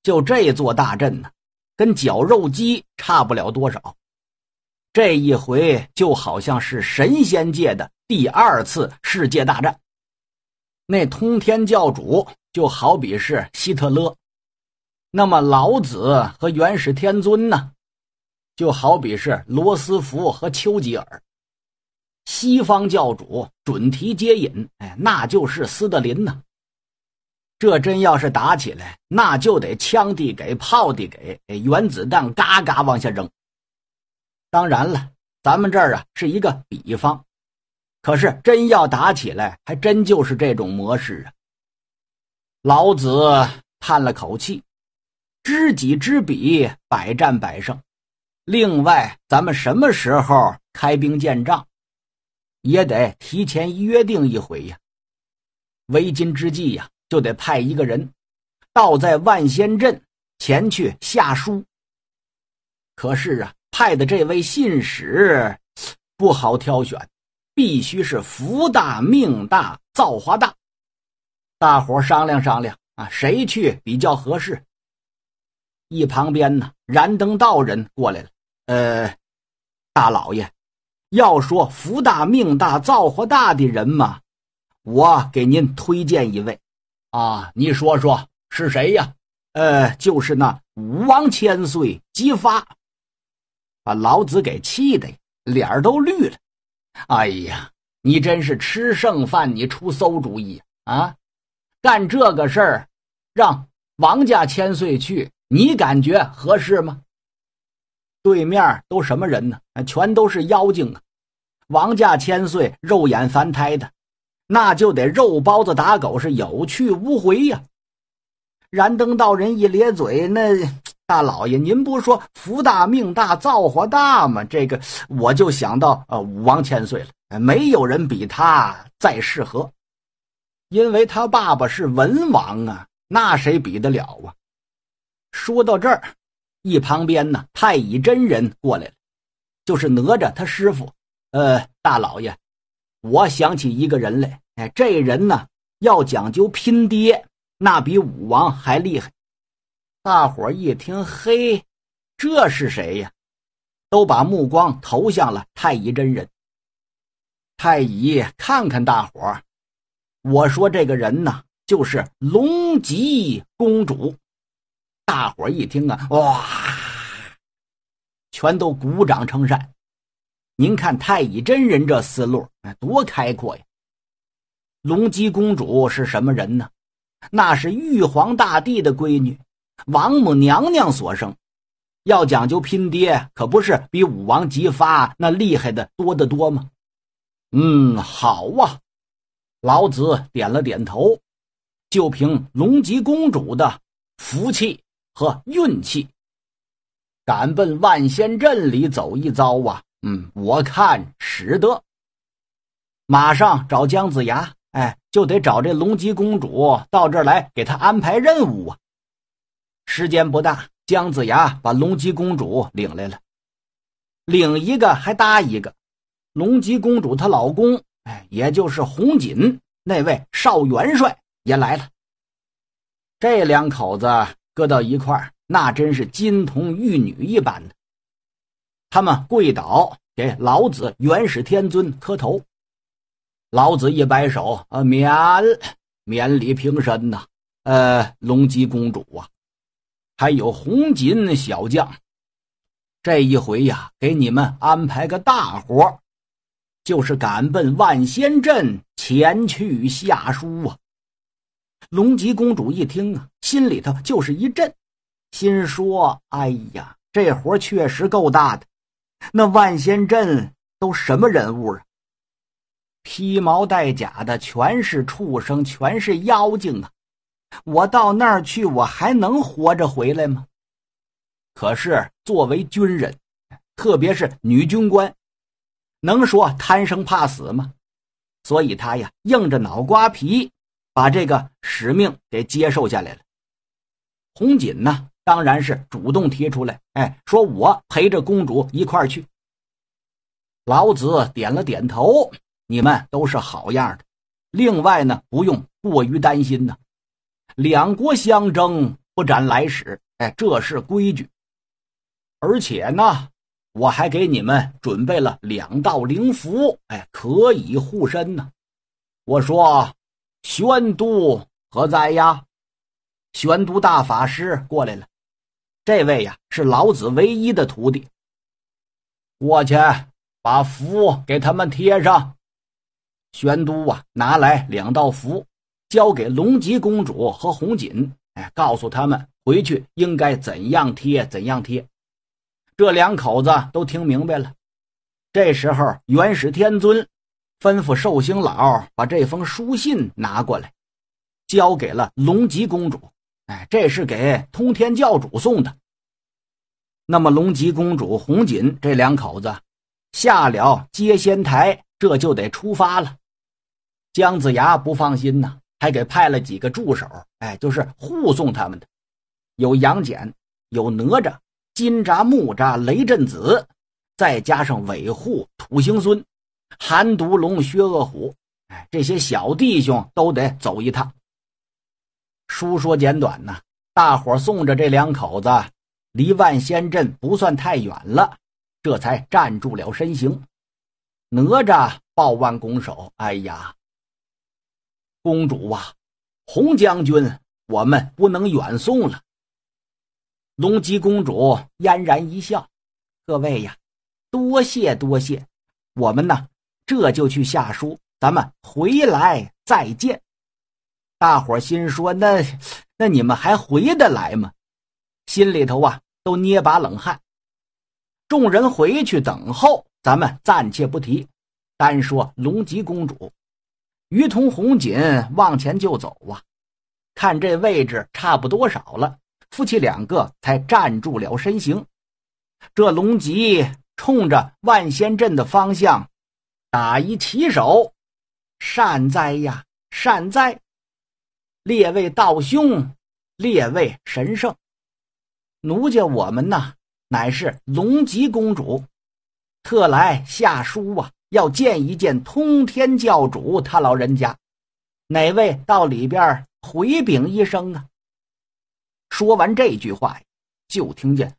就这座大阵呢，跟绞肉机差不了多少。这一回就好像是神仙界的第2次世界大战。那通天教主就好比是希特勒，那么老子和元始天尊呢，就好比是罗斯福和丘吉尔。西方教主准提接引，那就是斯大林呢。这真要是打起来，那就得枪地给，炮地给，原子弹嘎嘎往下扔。当然了，咱们这儿啊是一个比方，可是真要打起来，还真就是这种模式啊。老子叹了口气，知己知彼，百战百胜。另外，咱们什么时候开兵建仗，也得提前约定一回呀。为今之计呀，就得派一个人到在万仙镇前去下书。可是啊，派的这位信使不好挑选，必须是福大命大造化大。大伙商量商量啊，谁去比较合适？一旁边呢，燃灯道人过来了。大老爷，要说福大命大造化大的人嘛，我给您推荐一位啊，你说说是谁呀？就是那武王千岁姬发。把老子给气的脸都绿了。哎呀，你真是吃剩饭你出馊主意啊！干这个事儿让王家千岁去，你感觉合适吗？对面都什么人呢？全都是妖精啊！王家千岁肉眼凡胎的，那就得肉包子打狗，是有去无回呀。燃灯道人一咧嘴，那大老爷您不说福大命大造化大吗？这个我就想到武王千岁了，没有人比他再适合，因为他爸爸是文王啊，那谁比得了啊？说到这儿，一旁边呢，太乙真人过来了，就是哪吒他师傅。大老爷，我想起一个人来，这人呢要讲究拼爹，那比武王还厉害。大伙一听，嘿，这是谁呀？都把目光投向了太乙真人。太乙看看大伙，我说这个人呢，就是龙吉公主。大伙一听啊，哇，全都鼓掌称善。您看太乙真人这思路多开阔呀！龙姬公主是什么人呢？那是玉皇大帝的闺女，王母娘娘所生。要讲究拼爹，可不是比武王姬发那厉害的多得多吗？好啊！老子点了点头，就凭龙姬公主的福气和运气，敢奔万仙阵里走一遭啊！我看使得。马上找姜子牙，就得找这龙姬公主到这儿来给他安排任务啊。时间不大，姜子牙把龙姬公主领来了，领一个还搭一个。龙姬公主她老公，也就是红锦那位少元帅也来了。这两口子搁到一块儿，那真是金童玉女一般的。他们跪倒给老子元始天尊磕头。老子一摆手，免礼平身呐。龙姬公主啊，还有红锦小将，这一回呀，给你们安排个大活，就是赶奔万仙阵前去下书啊。龙姬公主一听啊，心里头就是一震，心说：哎呀，这活确实够大的。那万仙阵都什么人物啊？披毛戴甲的全是畜生，全是妖精啊！我到那儿去，我还能活着回来吗？可是作为军人，特别是女军官，能说贪生怕死吗？所以他呀，硬着脑瓜皮把这个使命给接受下来了。红锦呢，当然是主动提出来，说我陪着公主一块儿去。老子点了点头，你们都是好样的。另外呢，不用过于担心呢。两国相争， 不斩来使，这是规矩。而且呢，我还给你们准备了2道灵符，可以护身呢。我说，玄都何在呀？玄都大法师过来了，这位呀是老子唯一的徒弟。过去把符给他们贴上。玄都拿来2道符，交给龙吉公主和红锦，告诉他们回去应该怎样贴怎样贴。这2口子都听明白了。这时候元始天尊吩咐寿星老把这封书信拿过来，交给了龙吉公主。这是给通天教主送的。那么龙吉公主、红锦这2口子下了接仙台，这就得出发了。姜子牙不放心呢，还给派了几个助手，就是护送他们的，有杨戬，有哪吒、金吒、木吒、雷震子，再加上尾护土行孙、韩毒龙、薛恶虎，这些小弟兄都得走一趟。书说简短呢，大伙送着这2口子离万仙阵不算太远了，这才站住了身形。哪吒抱腕拱手，哎呀，公主啊，红将军，我们不能远送了。龙吉公主嫣然一笑，各位呀，多谢多谢，我们呢这就去下书，咱们回来再见。大伙心说，那你们还回得来吗？心里头都捏把冷汗。众人回去等候，咱们暂且不提，单说龙吉公主。于同、红锦往前就走看这位置差不多少了，夫妻2个才站住了身形。这龙吉冲着万仙阵的方向打一旗手，善哉呀，善哉！列位道兄，列位神圣，奴家我们呐，乃是龙吉公主，特来下书要见一见通天教主他老人家，哪位到里边回禀一声啊？说完这句话，就听见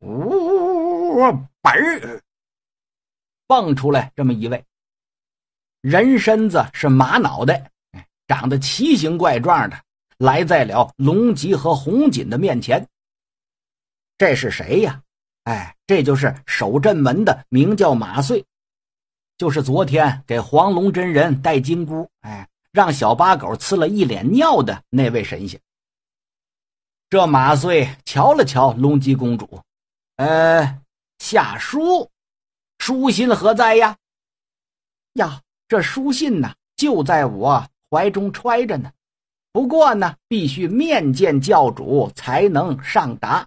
本儿蹦出来这么一位，人身子是马脑袋，长得奇形怪状的，来在了龙吉和红锦的面前。这是谁呀？这就是守镇门的，名叫马遂，就是昨天给黄龙真人戴金箍，让小八狗呲了一脸尿的那位神仙。这马遂瞧了瞧龙吉公主，下书，书信何在呀？呀，这书信呢，就在我怀中揣着呢，不过呢，必须面见教主才能上达。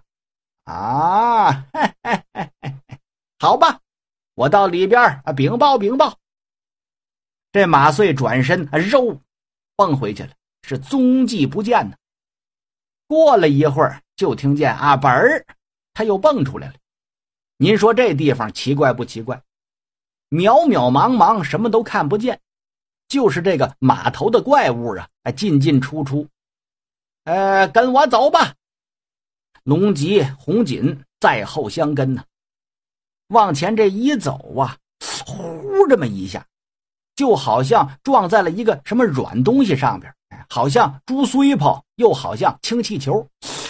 好吧，我到里边禀报禀报。这马遂转身肉蹦回去了，是踪迹不见呢。过了一会儿，就听见本儿他又蹦出来了。您说这地方奇怪不奇怪？渺渺茫茫，什么都看不见，就是这个码头的怪物进进出出。跟我走吧。龙吉、红锦在后相跟呢。往前这一走呼这么一下，就好像撞在了一个什么软东西上边，好像猪碎泡，又好像氢气球。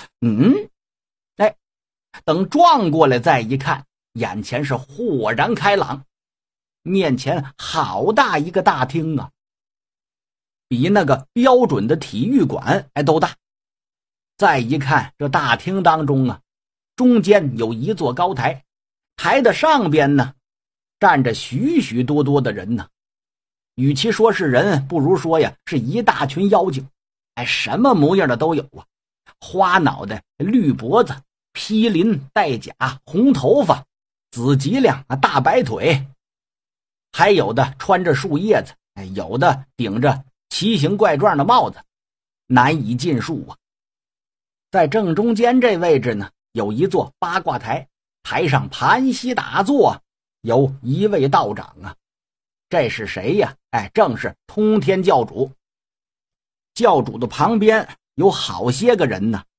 等撞过来再一看，眼前是豁然开朗，面前好大一个大厅啊，比那个标准的体育馆都大。再一看这大厅当中中间有一座高台，台的上边呢站着许许多多的人呢。与其说是人，不如说是一大群妖精，什么模样的都有花脑袋、绿脖子、披鳞戴甲、红头发、紫脊梁、大白腿，还有的穿着树叶子，有的顶着奇形怪状的帽子，难以尽数在正中间这位置呢，有一座八卦台，台上盘膝打坐，有一位道长这是谁呀？正是通天教主。教主的旁边有好些个人呢，